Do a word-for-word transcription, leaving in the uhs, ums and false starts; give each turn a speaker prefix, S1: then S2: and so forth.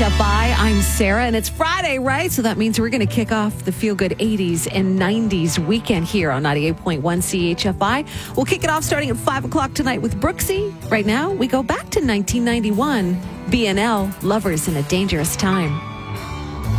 S1: H F I. I'm Sarah, and it's Friday, right? So that means we're going to kick off the Feel Good eighties and nineties weekend here on ninety-eight point one C H F I. We'll kick it off starting at five o'clock tonight with Brooksy. Right now, we go back to nineteen ninety-one. B N L, Lovers in a Dangerous Time.